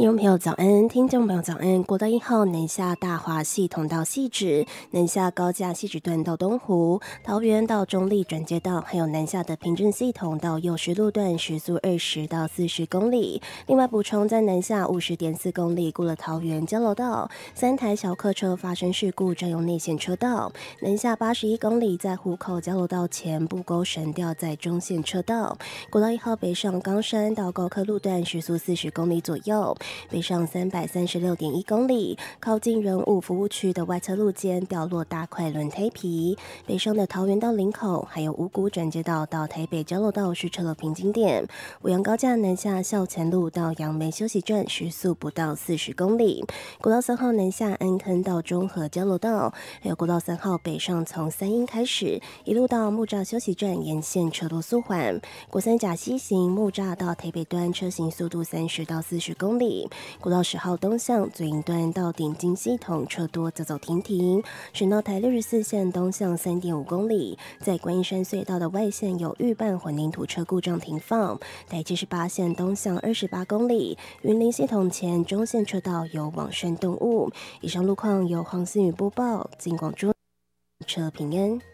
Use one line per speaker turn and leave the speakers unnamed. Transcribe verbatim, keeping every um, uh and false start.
听众朋友早安，听众朋友早安。国道一号南下大华系统到汐止，南下高架汐止段到东湖，桃园到中立转接道，还有南下的平镇系统到右石路段，时速二十到四十公里。另外补充，在南下五十点四公里过了桃园交流道，三台小客车发生事故，占用内线车道。南下八十一公里，在湖口交流道前布沟神吊在中线车道。国道一号北上冈山到高科路段，时速四十公里左右。北上三百三十六点一公里，靠近人武服务区的外侧路肩掉落大块轮胎皮。北上的桃园到林口，还有五股转接道到台北交流道是车流瓶颈点。五杨高架南下校前路到杨梅休息站，时速不到四十公里。国道三号南下安坑到中和交流道，还有国道三号北上从三鹰开始，一路到木栅休息站沿线车多速缓。国三甲西行木栅到台北端车行速度三十到四十公里。国道十号东向左营端到顶金系统车多走走停停，省道台六十四线东向三点五公里，在观音山隧道的外线有预拌混凝土车故障停放，台七十八线东向二十八公里，云林系统前中线车道有往山动物。以上路况由黄思雨播报，金广珠车平安。